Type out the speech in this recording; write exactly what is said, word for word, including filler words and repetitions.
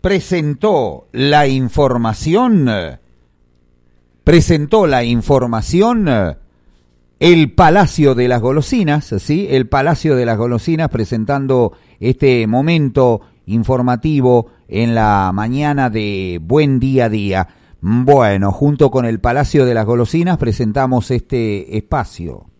presentó la información, presentó la información el Palacio de las Golosinas, ¿sí? El Palacio de las Golosinas presentando este momento informativo en la mañana de Buen Día a Día. Bueno, junto con el Palacio de las Golosinas presentamos este espacio.